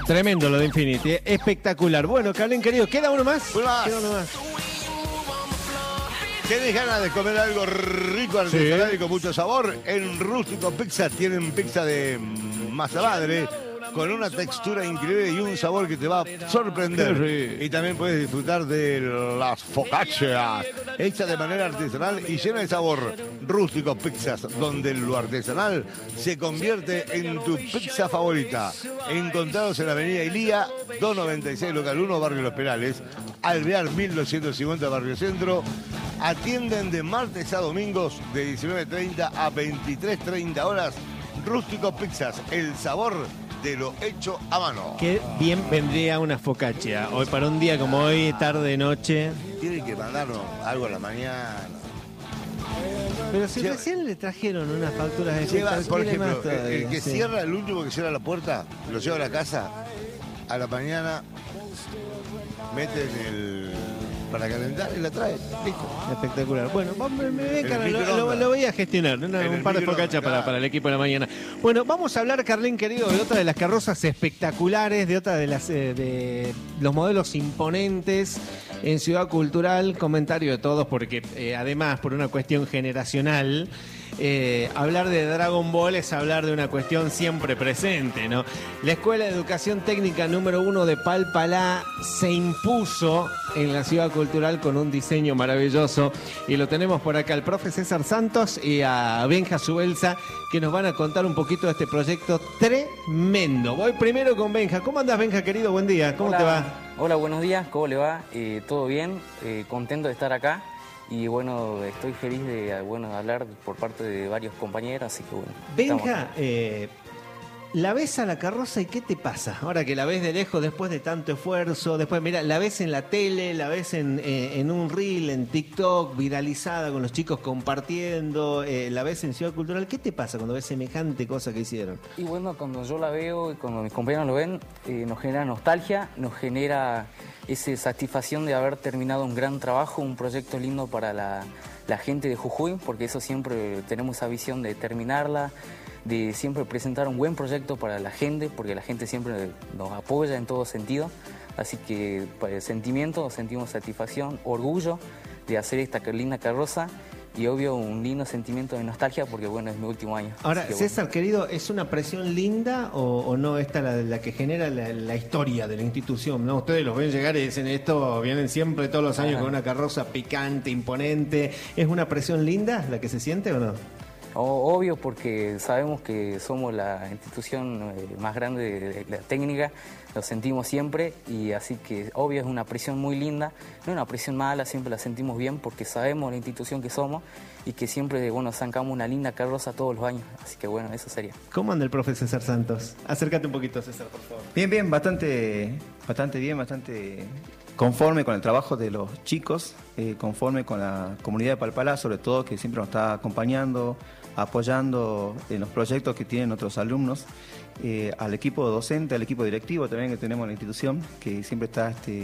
Tremendo lo de Infinity, espectacular. Bueno, Carlín querido, ¿queda uno más? Queda uno más. ¿Tenés ganas de comer algo rico, artesanal y con mucho sabor? En Rústico Pizza tienen pizza de masa madre con una textura increíble y un sabor que te va a sorprender. Y también puedes disfrutar de las focaccias hechas de manera artesanal y llena de sabor. Rústico Pizzas, donde lo artesanal se convierte en tu pizza favorita. Encontrados en la avenida Ilía, 296, local 1, Barrio Los Perales, Alvear 1250, Barrio Centro. Atienden de martes a domingos de 19:30 a 23:30 horas. Rústico Pizzas, el sabor de lo hecho a mano. Qué bien vendría una focaccia. Hoy para un día como hoy, tarde, noche. Tienen que mandarnos algo a la mañana. Pero si recién le trajeron unas facturas de Lleva, por ejemplo, todavía, el que cierra, el último que cierra la puerta, lo lleva a la casa, a la mañana, mete en el... para calentar y la trae. Listo. Espectacular. Bueno, lo voy a gestionar. Un par de focaccias para el equipo de la mañana. Bueno, vamos a hablar, Carlín, querido, de otra de las carrozas espectaculares, de otra de los modelos imponentes en Ciudad Cultural. Comentario de todos, porque además, por una cuestión generacional, hablar de Dragon Ball es hablar de una cuestión siempre presente, ¿no? La Escuela de Educación Técnica número 1 de Palpalá se impuso en la Ciudad Cultural con un diseño maravilloso y lo tenemos por acá al profe César Santos y a Benja Subelsa, que nos van a contar un poquito de este proyecto tremendo. Voy primero con Benja. ¿Cómo andás, Benja, querido? Buen día. ¿Cómo te va? Hola, buenos días. ¿Cómo le va? ¿Todo bien? Contento de estar acá. Y bueno, estoy feliz de hablar por parte de varios compañeros, así que bueno. Benja, la ves a la carroza y ¿qué te pasa? Ahora que la ves de lejos después de tanto esfuerzo, después mira, la ves en la tele, la ves en un reel, en TikTok, viralizada con los chicos compartiendo, la ves en Ciudad Cultural. ¿Qué te pasa cuando ves semejante cosa que hicieron? Y bueno, cuando yo la veo y cuando mis compañeros lo ven, nos genera nostalgia, nos genera esa satisfacción de haber terminado un gran trabajo, un proyecto lindo para la gente de Jujuy, porque eso siempre tenemos esa visión de terminarla, de siempre presentar un buen proyecto para la gente, porque la gente siempre nos apoya en todo sentido. Así que por el sentimiento sentimos satisfacción, orgullo de hacer esta linda carroza y obvio un lindo sentimiento de nostalgia porque bueno, es mi último año. Ahora, César, querido, ¿es una presión linda o no esta la que genera la historia de la institución? ¿No? Ustedes los ven llegar y dicen esto, vienen siempre todos los años con una carroza picante, imponente. ¿Es una presión linda la que se siente o no? Obvio, porque sabemos que somos la institución más grande de la técnica, lo sentimos siempre y así que obvio es una presión muy linda, no es una presión mala, siempre la sentimos bien porque sabemos la institución que somos y que siempre sacamos una linda carroza todos los años, así que bueno, eso sería. ¿Cómo anda el profe César Santos? Acércate un poquito, César, por favor. Bien, bastante bien, bastante conforme con el trabajo de los chicos, conforme con la comunidad de Palpalá, sobre todo que siempre nos está acompañando, apoyando en los proyectos que tienen otros alumnos, al equipo docente, al equipo directivo también que tenemos en la institución, que siempre está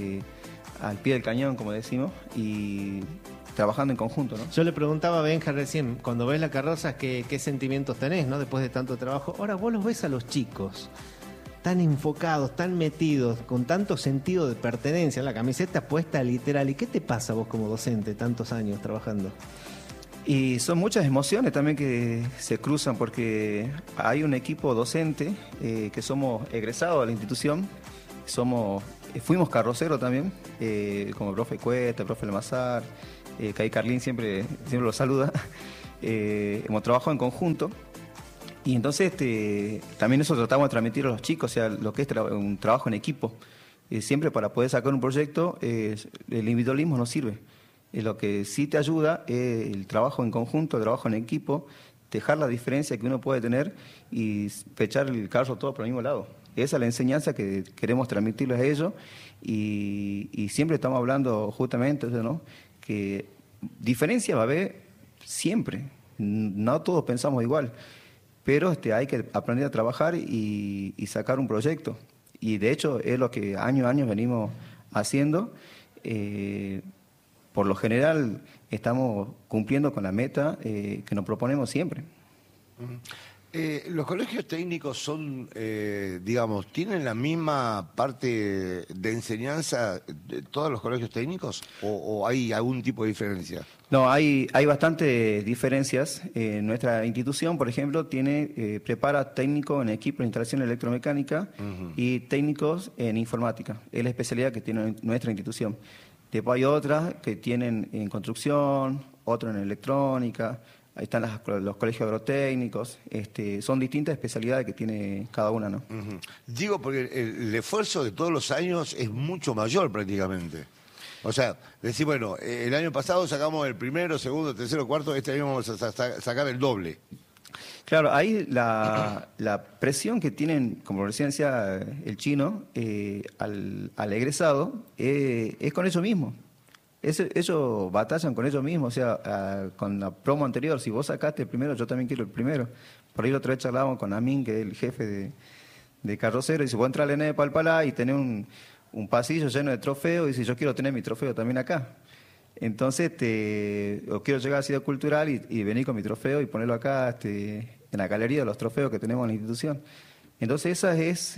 al pie del cañón, como decimos, y trabajando en conjunto, ¿no? Yo le preguntaba a Benja recién, cuando ves la carroza, ¿qué sentimientos tenés, ¿no? Después de tanto trabajo. Ahora vos los ves a los chicos tan enfocados, tan metidos, con tanto sentido de pertenencia, la camiseta puesta literal. ¿Y qué te pasa vos como docente, tantos años trabajando? Y son muchas emociones también que se cruzan porque hay un equipo docente que somos egresados de la institución, fuimos carroceros también, como el profe Cuesta, el profe Lemazar, que ahí Carlín siempre lo saluda. Hemos trabajado en conjunto y entonces también eso tratamos de transmitir a los chicos, o sea, lo que es un trabajo en equipo. Siempre para poder sacar un proyecto, el individualismo no sirve. Lo que sí te ayuda es el trabajo en conjunto, el trabajo en equipo, dejar la diferencia que uno puede tener y echar el carro todo por el mismo lado. Esa es la enseñanza que queremos transmitirles a ellos y siempre estamos hablando justamente, ¿no?, que diferencia va a haber siempre. No todos pensamos igual, pero hay que aprender a trabajar y sacar un proyecto. Y de hecho es lo que año a año venimos haciendo. Por lo general estamos cumpliendo con la meta que nos proponemos siempre. ¿Los colegios técnicos son, digamos, tienen la misma parte de enseñanza de todos los colegios técnicos o hay algún tipo de diferencia? No, hay bastantes diferencias. Nuestra institución, por ejemplo, prepara técnicos en equipo de instalación electromecánica y técnicos en informática. Es la especialidad que tiene nuestra institución. Después hay otras que tienen en construcción, otros en electrónica. Ahí están los colegios agrotécnicos. Son distintas especialidades que tiene cada una, ¿no? Digo, porque el esfuerzo de todos los años es mucho mayor prácticamente. O sea, decir, bueno, el año pasado sacamos el primero, segundo, tercero, cuarto, este año vamos a sacar el doble. Claro, ahí la presión que tienen, como recién decía el chino, al egresado, es con ellos mismos. Ellos batallan con ellos mismos, o sea, con la promo anterior, si vos sacaste el primero, yo también quiero el primero. Por ahí la otra vez charlábamos con Amin, que es el jefe de carrocero, y dice, vos entras al ENE de Palpalá y tenés un pasillo lleno de trofeos, y dice, yo quiero tener mi trofeo también acá. Entonces, o quiero llegar a Ciudad Cultural y venir con mi trofeo y ponerlo acá en la galería de los trofeos que tenemos en la institución. Entonces, esa es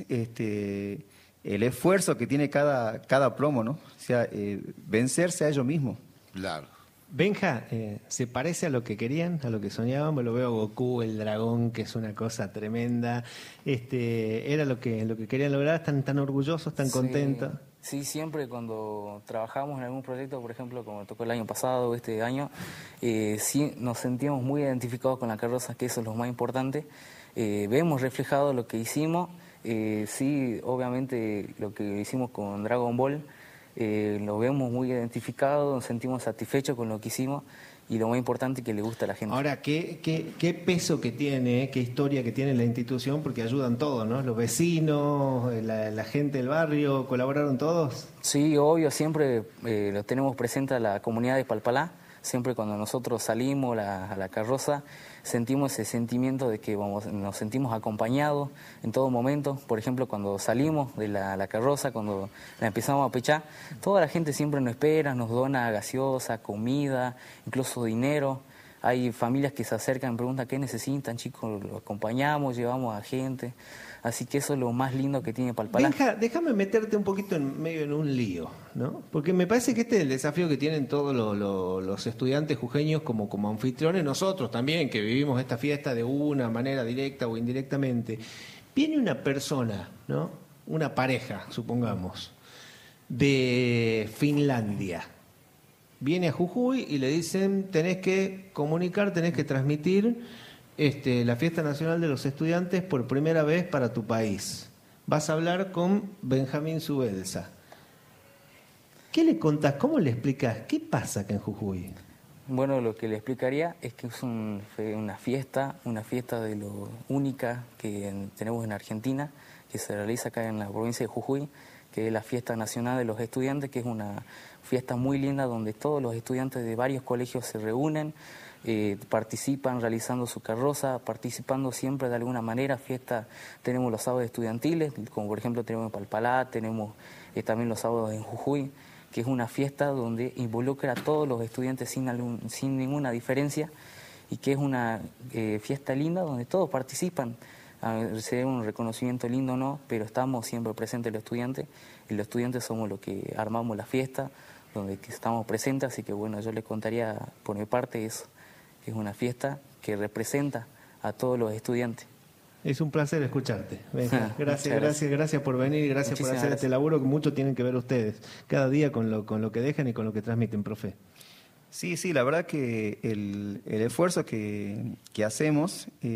el esfuerzo que tiene cada promo, ¿no? O sea, vencerse a ellos mismos. Claro. Benja, ¿se parece a lo que querían, a lo que soñaban? Me lo veo a Goku, el dragón, que es una cosa tremenda. ¿Era lo que querían lograr? ¿Están tan orgullosos, tan contentos? Sí, siempre cuando trabajamos en algún proyecto, por ejemplo, como tocó el año pasado o este año, sí nos sentíamos muy identificados con la carroza, que eso es lo más importante. Vemos reflejado lo que hicimos. Sí, obviamente lo que hicimos con Dragon Ball, lo vemos muy identificado, nos sentimos satisfechos con lo que hicimos y lo más importante es que le gusta a la gente. Ahora, ¿qué peso que tiene, qué historia que tiene la institución? Porque ayudan todos, ¿no? Los vecinos, la gente del barrio, ¿colaboraron todos? Sí, obvio, siempre lo tenemos presente a la comunidad de Palpalá. Siempre cuando nosotros salimos a la carroza, sentimos ese sentimiento de que nos sentimos acompañados en todo momento. Por ejemplo, cuando salimos de la carroza, cuando la empezamos a pechar, toda la gente siempre nos espera, nos dona gaseosa, comida, incluso dinero. Hay familias que se acercan y preguntan qué necesitan, chicos, lo acompañamos, llevamos a gente. Así que eso es lo más lindo que tiene Palpalá. Benja, déjame meterte un poquito en un lío, ¿no? Porque me parece que este es el desafío que tienen todos los estudiantes jujeños como anfitriones, nosotros también, que vivimos esta fiesta de una manera directa o indirectamente. Viene una persona, ¿no? Una pareja, supongamos, de Finlandia. Viene a Jujuy y le dicen, tenés que comunicar, tenés que transmitir la Fiesta Nacional de los Estudiantes por primera vez para tu país. Vas a hablar con Benjamín Subelsa. ¿Qué le contás? ¿Cómo le explicás? ¿Qué pasa acá en Jujuy? Bueno, lo que le explicaría es que es una fiesta de lo única que tenemos en Argentina, que se realiza acá en la provincia de Jujuy, que es la Fiesta Nacional de los Estudiantes, que es una fiesta muy linda donde todos los estudiantes de varios colegios se reúnen, participan realizando su carroza, participando siempre de alguna manera. Tenemos los sábados estudiantiles, como por ejemplo tenemos en Palpalá, tenemos también los sábados en Jujuy, que es una fiesta donde involucra a todos los estudiantes sin ninguna diferencia y que es una fiesta linda donde todos participan. Se un reconocimiento lindo o no, pero estamos siempre presentes los estudiantes y los estudiantes somos los que armamos la fiesta, donde estamos presentes, así que bueno, yo les contaría por mi parte eso, que es una fiesta que representa a todos los estudiantes. Es un placer escucharte. Benja, gracias por venir y gracias por hacer este laburo que mucho tienen que ver ustedes, cada día con lo que dejan y con lo que transmiten, profe. Sí, la verdad que el esfuerzo que hacemos